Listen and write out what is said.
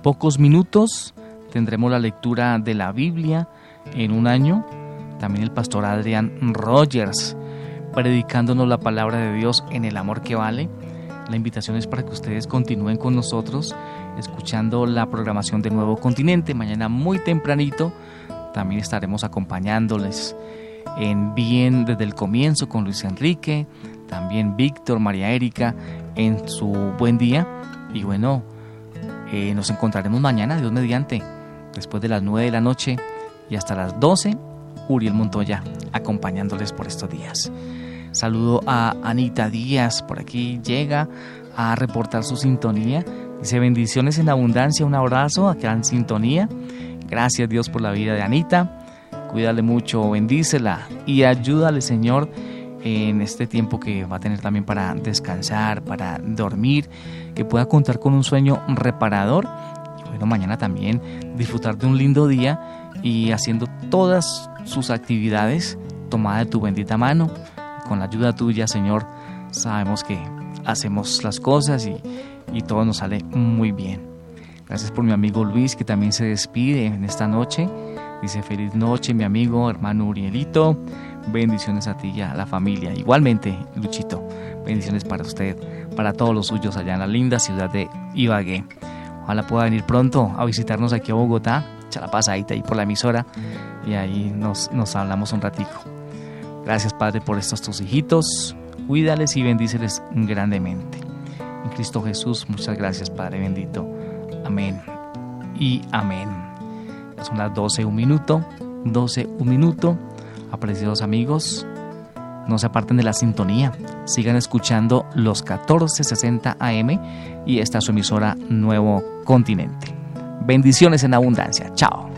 pocos minutos tendremos la lectura de la Biblia en un año. También el pastor Adrián Rogers predicándonos la palabra de Dios en el amor que vale. La invitación es para que ustedes continúen con nosotros escuchando la programación de Nuevo Continente. Mañana muy tempranito también estaremos acompañándoles en Bien desde el comienzo con Luis Enrique, también Víctor, María Erika en su Buen Día. Y bueno, nos encontraremos mañana, Dios mediante, después de las 9 de la noche y hasta las 12, Uriel Montoya acompañándoles por estos días. Saludo a Anita Díaz, por aquí llega a reportar su sintonía. Dice: bendiciones en abundancia, un abrazo acá en sintonía. Gracias Dios por la vida de Anita. Cuídale mucho, bendícela y ayúdale, Señor, en este tiempo que va a tener también para descansar, para dormir, que pueda contar con un sueño reparador. Y bueno, mañana también disfrutar de un lindo día y haciendo todas sus actividades tomada de tu bendita mano. Con la ayuda tuya, Señor, sabemos que hacemos las cosas y todo nos sale muy bien. Gracias por mi amigo Luis, que también se despide en esta noche. Dice: feliz noche, mi amigo, hermano Urielito. Bendiciones a ti y a la familia. Igualmente, Luchito, bendiciones para usted, para todos los suyos allá en la linda ciudad de Ibagué. Ojalá pueda venir pronto a visitarnos aquí a Bogotá, echar la pasadita ahí por la emisora y ahí nos hablamos un ratico. Gracias, Padre, por estos tus hijitos. Cuídales y bendíceles grandemente. En Cristo Jesús, muchas gracias, Padre bendito. Amén y amén. Ya son las 12, un minuto. Apreciados amigos, no se aparten de la sintonía. Sigan escuchando los 1460 AM y esta es su emisora Nuevo Continente. Bendiciones en abundancia. Chao.